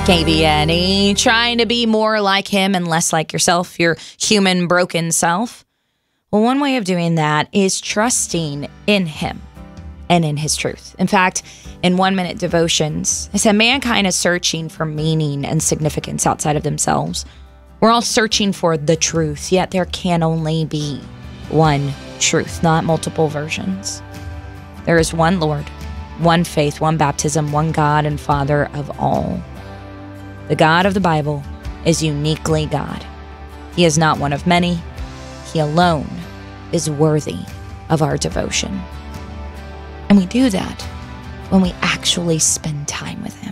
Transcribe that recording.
KBNE, trying to be more like him and less like yourself, your human, broken self. Well, one way of doing that is trusting in him and in his truth. In fact, in 1 Minute Devotions, I said mankind is searching for meaning and significance outside of themselves. We're all searching for the truth, yet there can only be one truth, not multiple versions. There is one Lord, one faith, one baptism, one God and Father of all. The God of the Bible is uniquely God. He is not one of many. He alone is worthy of our devotion. And we do that when we actually spend time with him.